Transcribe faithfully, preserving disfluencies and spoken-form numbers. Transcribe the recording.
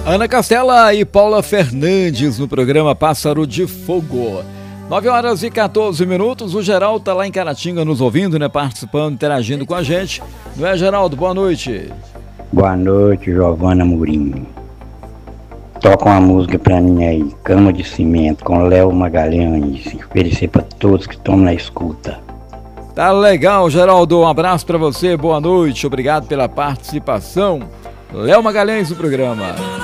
Ana Castela e Paula Fernandes no programa Pássaro de Fogo. nove horas e quatorze minutos. O Geraldo tá lá em Caratinga nos ouvindo, né? Participando, interagindo com a gente. Não é, Geraldo? Boa noite. Boa noite, Giovana Murim. Toca uma música pra mim aí, Cama de Cimento, com Léo Magalhães. Oferecer pra todos que estão na escuta. Tá legal, Geraldo. Um abraço pra você. Boa noite. Obrigado pela participação. Léo Magalhães no programa.